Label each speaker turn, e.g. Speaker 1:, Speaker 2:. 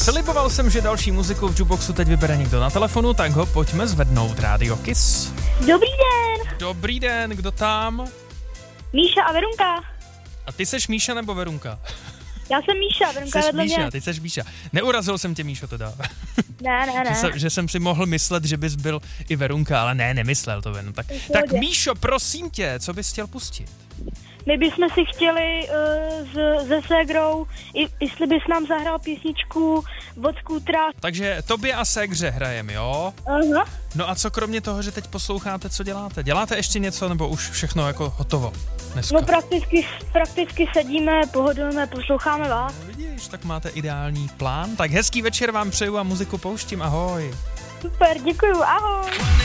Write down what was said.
Speaker 1: Sliboval jsem, že další muziku v Jukeboxu teď vybere někdo na telefonu, tak ho pojďme zvednout. Rádio Kiss.
Speaker 2: Dobrý den.
Speaker 1: Dobrý den, kdo tam?
Speaker 2: Míša a Verunka.
Speaker 1: A ty seš Míša nebo Verunka?
Speaker 2: Já jsem Míša, Verunka
Speaker 1: Jsi
Speaker 2: vedle
Speaker 1: Míša,
Speaker 2: mě.
Speaker 1: ty seš Míša. Neurazil jsem tě, Míšo, teda.
Speaker 2: Ne.
Speaker 1: Že jsem si mohl myslet, že bys byl i Verunka, ale ne, nemyslel to ven. Tak Míšo, prosím tě, co bys chtěl pustit?
Speaker 2: My bychom si chtěli se ségrou, jestli bys nám zahrál písničku od Skútra.
Speaker 1: Takže tobě a ségře hrajem, jo?
Speaker 2: Aha.
Speaker 1: No a co kromě toho, že teď posloucháte, co děláte? Děláte ještě něco, nebo už všechno jako hotovo dneska?
Speaker 2: No prakticky sedíme, pohodlujeme, posloucháme vás.
Speaker 1: No, vidíš, tak máte ideální plán. Tak hezký večer vám přeju a muziku pouštím, ahoj.
Speaker 2: Super, děkuju, ahoj.